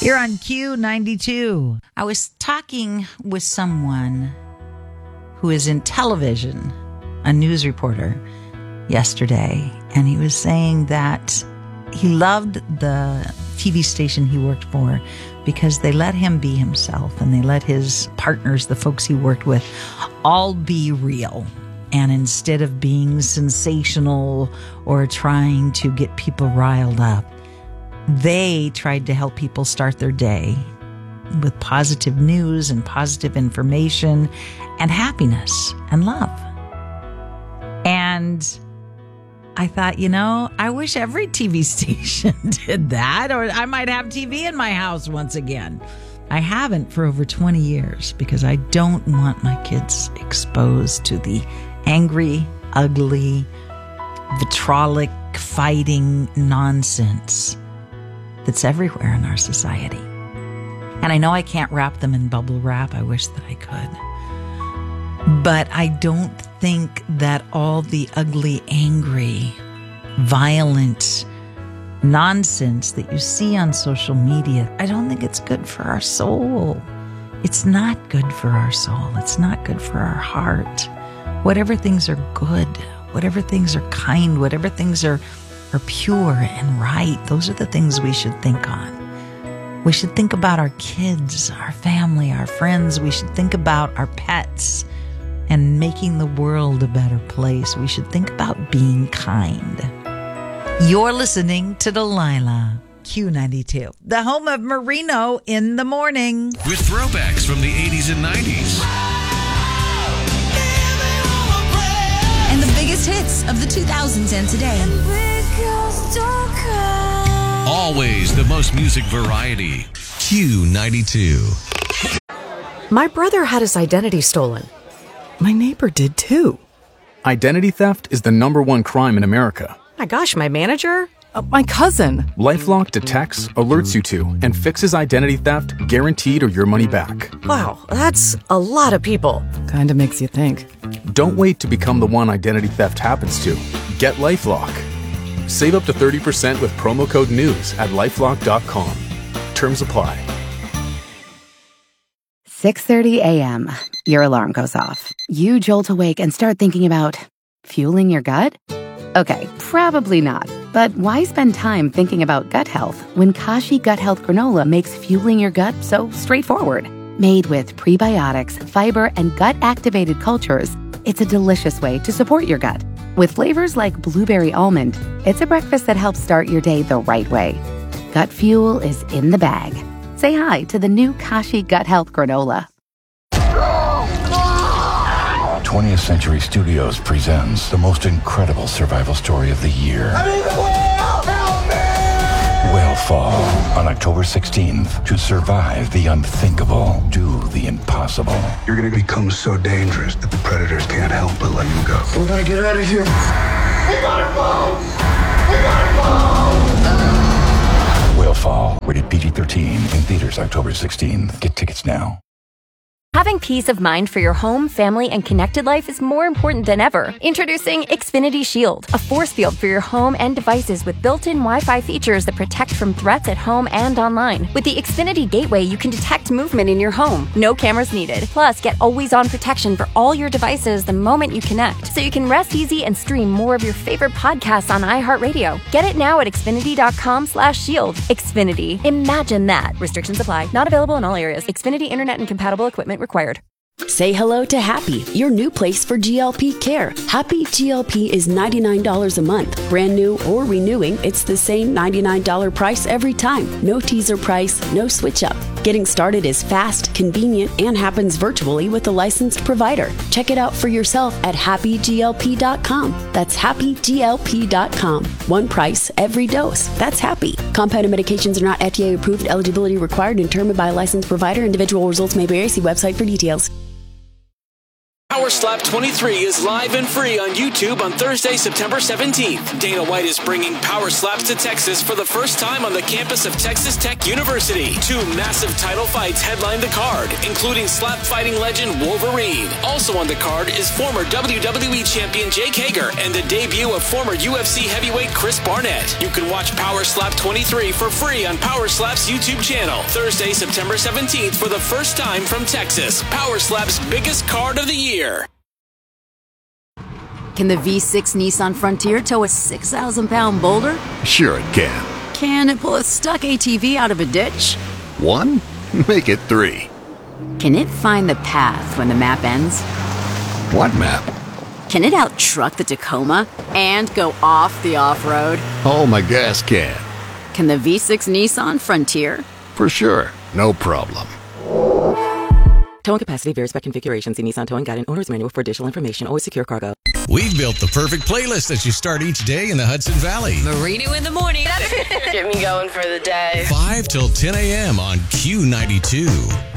Here on Q92. I was talking with someone who is in television, a news reporter, yesterday, and he was saying that he loved the TV station he worked for because they let him be himself and they let his partners, the folks he worked with, all be real. And instead of being sensational or trying to get people riled up, they tried to help people start their day with positive news and positive information and happiness and love. And I thought, I wish every TV station did that, or I might have TV in my house once again. I haven't for over 20 years because I don't want my kids exposed to the angry, ugly, vitriolic, fighting nonsense that's everywhere in our society. And I know I can't wrap them in bubble wrap. I wish that I could. But I don't think that all the ugly, angry, violent nonsense that you see on social media, I don't think it's good for our soul. It's not good for our soul. It's not good for our heart. Whatever things are good, whatever things are kind, whatever things are pure and right, those are the things we should think on. We should think about our kids, our family, our friends. We should think about our pets and making the world a better place. We should think about being kind. You're listening to Delilah, Q92, the home of Merino in the morning. With throwbacks from the 80s and 90s. And the biggest hits of the 2000s and today. Always the most music variety. Q92. My brother had his identity stolen. My neighbor did too. Identity theft is the #1 crime in America. My gosh, my manager? My cousin. LifeLock detects, alerts you to, and fixes identity theft guaranteed or your money back. Wow, that's a lot of people. Kinda makes you think. Don't wait to become the one identity theft happens to. Get LifeLock. Save up to 30% with promo code NEWS at LifeLock.com. Terms apply. 6:30 a.m. Your alarm goes off. You jolt awake and start thinking about fueling your gut? Okay, probably not. But why spend time thinking about gut health when Kashi Gut Health Granola makes fueling your gut so straightforward? Made with prebiotics, fiber, and gut-activated cultures, it's a delicious way to support your gut. With flavors like blueberry almond, it's a breakfast that helps start your day the right way. Gut fuel is in the bag. Say hi to the new Kashi Gut Health Granola. 20th Century Studios presents the most incredible survival story of the year. I'm in the whale! Help me! Whale Fall on October 16th. To survive the unthinkable, do the impossible. You're going to become so dangerous that the predators can't help but let you go. We gotta get out of here. We gotta go! We gotta go! Whale Fall, rated PG-13, in theaters October 16th. Get tickets now. Having peace of mind for your home, family, and connected life is more important than ever. Introducing Xfinity Shield, a force field for your home and devices with built-in Wi-Fi features that protect from threats at home and online. With the Xfinity Gateway, you can detect movement in your home. No cameras needed. Plus, get always-on protection for all your devices the moment you connect, so you can rest easy and stream more of your favorite podcasts on iHeartRadio. Get it now at Xfinity.com/shield. Xfinity. Imagine that. Restrictions apply. Not available in all areas. Xfinity Internet and compatible equipment required. Say hello to Happy, your new place for GLP care. Happy GLP is $99 a month. Brand new or renewing, it's the same $99 price every time. No teaser price, no switch up. Getting started is fast, convenient, and happens virtually with a licensed provider. Check it out for yourself at happyglp.com. That's happyglp.com. One price, every dose. That's Happy. Compounded medications are not FDA approved. Eligibility required and determined by a licensed provider. Individual results may vary. See website for details. Power Slap 23 is live and free on YouTube on Thursday, September 17th. Dana White is bringing Power Slaps to Texas for the first time on the campus of Texas Tech University. 2 massive title fights headline the card, including slap fighting legend Wolverine. Also on the card is former WWE champion Jake Hager and the debut of former UFC heavyweight Chris Barnett. You can watch Power Slap 23 for free on Power Slap's YouTube channel. Thursday, September 17th for the first time from Texas. Power Slap's biggest card of the year. Can the V6 Nissan Frontier tow a 6,000-pound boulder? Sure it can. Can it pull a stuck ATV out of a ditch? 1? Make it 3. Can it find the path when the map ends? What map? Can it out-truck the Tacoma and go off the off-road? Oh, my gas can. Can the V6 Nissan Frontier? For sure. No problem. Towing capacity varies by configuration. See Nissan Towing Guide and Owner's Manual for additional information. Always secure cargo. We've built the perfect playlist as you start each day in the Hudson Valley. Marino in the morning. Get me going for the day. 5 till 10 a.m. on Q92.